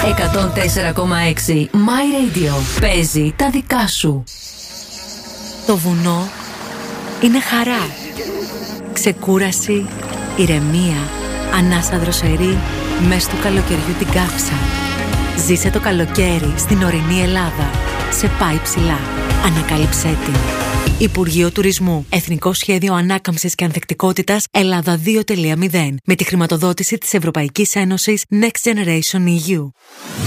104,6 My Radio. Παίζει τα δικά σου. Το βουνό είναι χαρά. Ξεκούραση, ηρεμία, ανάσα δροσερή, μες του καλοκαιριού την κάψα. Ζήσε το καλοκαίρι στην ορεινή Ελλάδα. Σε πάει ψηλά. Ανακάλυψέ την. Υπουργείο Τουρισμού. Εθνικό Σχέδιο Ανάκαμψης και Ανθεκτικότητας Ελλάδα 2.0. Με τη χρηματοδότηση της Ευρωπαϊκής Ένωσης Next Generation EU.